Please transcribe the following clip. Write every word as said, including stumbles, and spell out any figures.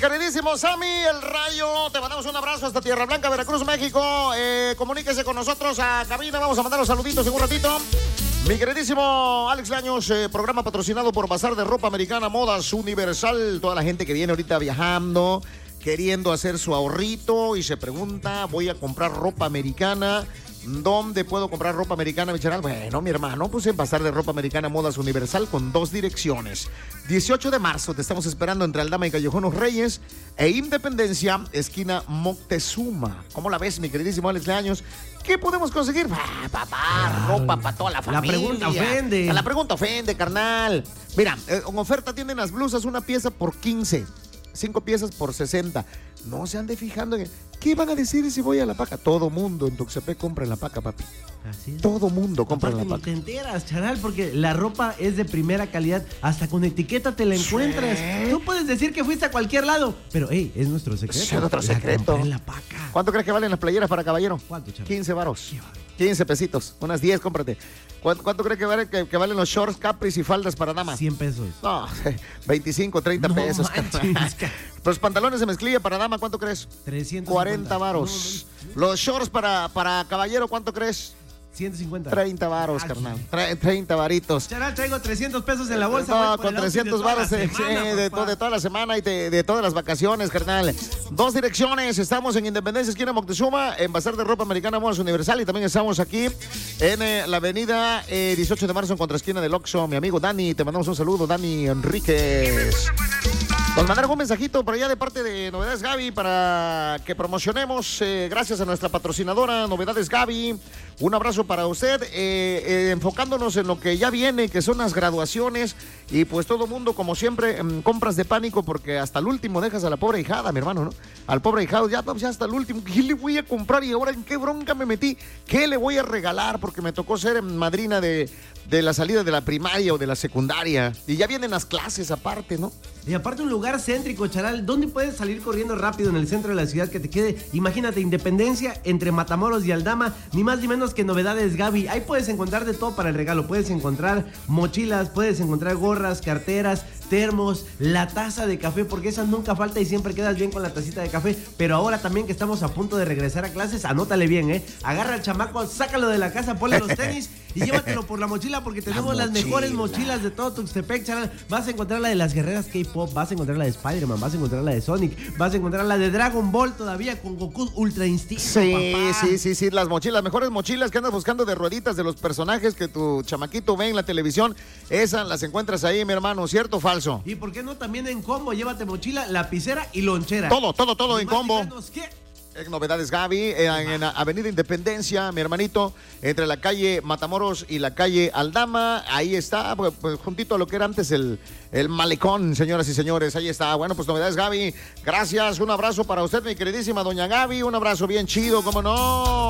queridísimo Sammy, el Rayo, te mandamos un abrazo hasta Tierra Blanca, Veracruz, México. Eh, comuníquese con nosotros a cabina, vamos a mandar los saluditos en un ratito. Mi queridísimo Alex Laños, eh, programa patrocinado por Bazar de Ropa Americana, Modas Universal. Toda la gente que viene ahorita viajando, queriendo hacer su ahorrito y se pregunta, voy a comprar ropa americana. ¿Dónde puedo comprar ropa americana, Micharal? Bueno, mi hermano, pues en Bazar de Ropa Americana Modas Universal con dos direcciones. dieciocho de marzo te estamos esperando entre Aldama y Callejón Los Reyes e Independencia, esquina Moctezuma. ¿Cómo la ves, mi queridísimo Alex Leaños? ¿Qué podemos conseguir? Ah, papá, ah, ropa para toda la familia. La pregunta ofende. La pregunta ofende, carnal. Mira, eh, en oferta tienen las blusas, una pieza por quince. Cinco piezas por sesenta. No se ande fijando en... ¿Qué van a decir si voy a La Paca? Todo mundo en Tuxtepec compra en La Paca, papi. Así es. Todo mundo compra Aparte, en La Paca. ni te enteras, charal, porque la ropa es de primera calidad. Hasta con etiqueta te la encuentras. Sí. Tú puedes decir que fuiste a cualquier lado, pero, hey, es nuestro secreto. Es otro secreto. En La Paca. ¿Cuánto crees que valen las playeras para caballero? ¿Cuánto, charal? quince varos. quince pesitos. Unas diez, cómprate. ¿Cuánto, cuánto crees que, vale, que, que valen los shorts, capris y faldas para dama? cien pesos. No, veinticinco, treinta no pesos. Los pantalones de mezclilla para dama, ¿cuánto crees? trescientos cuarenta varos. No, no, no. Los shorts para, para caballero, ¿cuánto crees? ciento cincuenta. treinta varos, ah, carnal. treinta varitos. Charal, traigo trescientos pesos en la bolsa. No, con trescientos varos de, semana, de, de, to, de toda la semana y de, de todas las vacaciones, carnal. Dos direcciones. Estamos en Independencia, esquina Moctezuma, en Bazar de Ropa Americana Modas Universal. Y también estamos aquí en eh, la avenida eh, dieciocho de marzo, en contraesquina del Oxxo. Mi amigo Dani, te mandamos un saludo, Dani Enríquez. Nos mandaron un mensajito por allá de parte de Novedades Gaby para que promocionemos, eh, gracias a nuestra patrocinadora Novedades Gaby. Un abrazo para usted, eh, eh, enfocándonos en lo que ya viene, que son las graduaciones. Y pues todo mundo, como siempre, en compras de pánico, porque hasta el último dejas a la pobre hijada, mi hermano, ¿no? Al pobre hijado, ya, ya hasta el último, ¿qué le voy a comprar? Y ahora, ¿en qué bronca me metí? ¿Qué le voy a regalar? Porque me tocó ser madrina de, de la salida de la primaria o de la secundaria. Y ya vienen las clases aparte, ¿no? Y aparte un lugar céntrico, charal, ¿dónde puedes salir corriendo rápido en el centro de la ciudad que te quede? Imagínate, Independencia, entre Matamoros y Aldama, ni más ni menos que Novedades Gaby. Ahí puedes encontrar de todo para el regalo. Puedes encontrar mochilas, puedes encontrar gorras, carteras, termos, la taza de café, porque esa nunca falta y siempre quedas bien con la tacita de café. Pero ahora también que estamos a punto de regresar a clases, anótale bien, ¿eh? Agarra al chamaco, sácalo de la casa, ponle los tenis y llévatelo por la mochila, porque tenemos la las mejores mochilas de todo Tuxtepec, charal. Vas a encontrar la de las guerreras K-pop, vas a encontrar la de Spider-Man, vas a encontrar la de Sonic, vas a encontrar la de Dragon Ball todavía con Goku Ultra Instinto, sí, papá. Sí, sí, sí, las mochilas, las mejores mochilas que andas buscando de rueditas de los personajes que tu chamaquito ve en la televisión, esas las encuentras ahí, mi hermano, ¿cierto o falso? Y por qué no también en combo, llévate mochila, lapicera y lonchera. Todo, todo, todo en combo. ¿Qué? En Novedades Gaby, en, en Avenida Independencia, mi hermanito, entre la calle Matamoros y la calle Aldama, ahí está, pues, pues, juntito a lo que era antes el, el malecón, señoras y señores, ahí está. Bueno, pues Novedades Gaby, gracias, un abrazo para usted, mi queridísima doña Gaby, un abrazo bien chido, cómo no.